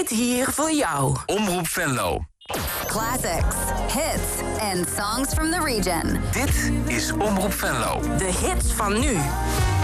zit hier voor jou. Omroep Venlo. Classics, hits en songs from the region. Dit is Omroep Venlo. De hits van nu.